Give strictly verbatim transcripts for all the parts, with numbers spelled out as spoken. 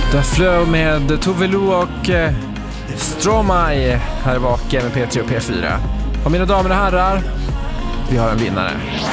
The Flow med Tove Lo och eh, Stromae här vaken med P tre och P fyra. Och mina damer och herrar, vi har en vinnare.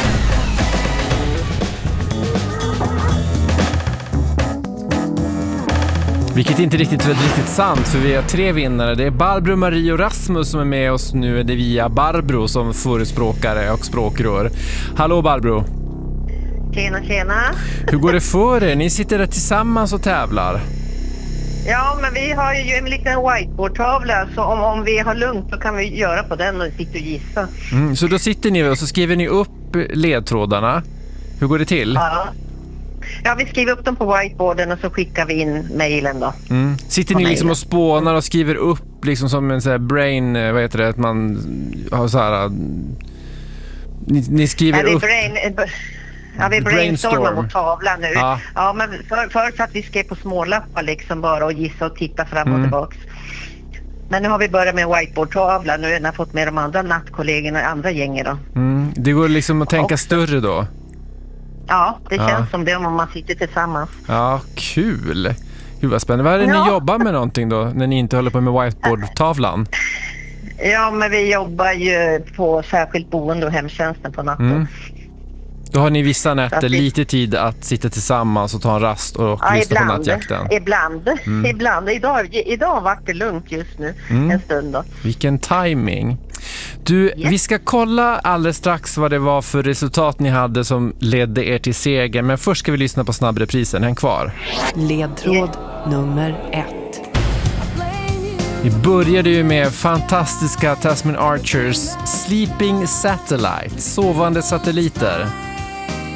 Vilket inte riktigt är riktigt sant, för vi har tre vinnare. Det är Barbro, Marie och Rasmus som är med oss nu. Är det via Barbro som förespråkare och språkrör. Hallå Barbro. Tjena, tjena. Hur går det för er? Ni sitter där tillsammans och tävlar. Ja, men vi har ju en liten whiteboardtavla, så om, om vi har lugnt så kan vi göra på den och sitta och gissa. Mm, så då sitter ni och så skriver ni upp ledtrådarna. Hur går det till? Ja. Ja, vi skriver upp dem på whiteboarden och så skickar vi in mejlen då. Mm. Sitter ni liksom och spånar och skriver upp liksom som en så här brain, vad heter det, att man har så här... Ni, ni skriver ja, vi upp... Brain, ja, vi brainstormar på tavlan nu. Ja, ja men för, förut att vi skrev på smålappar liksom bara och gissa och titta fram och mm. tillbaks. Men nu har vi börjat med whiteboardtavlan. Nu har jag fått med de andra nattkollegorna och andra gänger då. Mm. Det går liksom att tänka också större då. Ja, det känns ja. som det om man sitter tillsammans. Ja, kul. Hur var spännande. Vad är det ja. ni jobbar med någonting då när ni inte håller på med whiteboardtavlan? Ja, men vi jobbar ju på särskilt boende och hemtjänsten på natten. Mm. Då har ni vissa nätter vi... lite tid att sitta tillsammans och ta en rast och ja, lyssna ibland, på nattjakten. Ibland, mm. ibland. Idag, idag var det lugnt just nu, mm. en stund då. Vilken timing. Du, yes. vi ska kolla alldeles strax vad det var för resultat ni hade som ledde er till seger. Men först ska vi lyssna på snabbreprisen. Häng kvar. Ledtråd yes. nummer ett. Vi började ju med fantastiska Tasman Archers Sleeping Satellite, sovande satelliter.